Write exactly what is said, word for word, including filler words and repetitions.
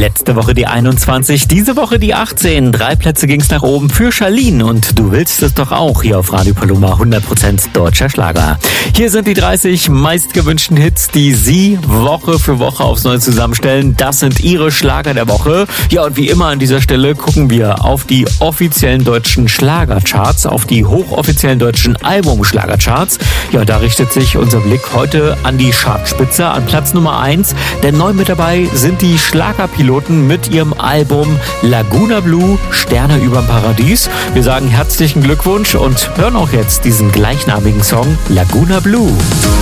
Letzte Woche die einundzwanzig, diese Woche die achtzehn. Drei Plätze ging's nach oben für Charlene und du willst es doch auch hier auf Radio Paloma, hundert Prozent deutscher Schlager. Hier sind die dreißig meistgewünschten Hits, die Sie Woche für Woche aufs Neue zusammenstellen. Das sind Ihre Schlager der Woche. Ja, und wie immer an dieser Stelle gucken wir auf die offiziellen deutschen Schlagercharts, auf die hochoffiziellen deutschen Albumschlagercharts. Ja, und da richtet sich unser Blick heute an die Chartspitze, an Platz Nummer eins. Denn neu mit dabei sind die Schlagerpiloten mit ihrem Album Laguna Blue, Sterne überm Paradies. Wir sagen herzlichen Glückwunsch und hören auch jetzt diesen gleichnamigen Song Laguna Blue.